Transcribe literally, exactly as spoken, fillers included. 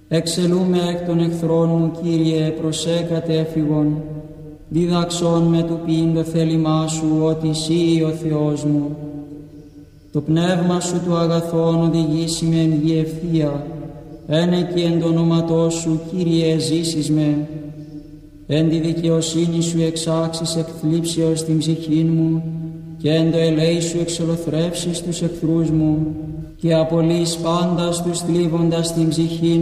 Εξελούμε εκ των εχθρών μου, Κύριε, προσέ κατέφυγον. Δίδαξον με του ποιήν το θέλημά Σου, ότι Συ ο Θεός μου. Το πνεύμα Σου του αγαθών οδηγήσει με εν γη ευθεία. Ένεκει εν το ονόματό Σου, Κύριε, ζήσεις με. Εν τη δικαιοσύνη Σου εξάξεις εκ θλίψεως την ψυχήν μου, και εν το ελέη Σου εξολοθρεύσεις τους εχθρούς μου, και απολύεις πάντα τους θλίβοντας την ψυχήν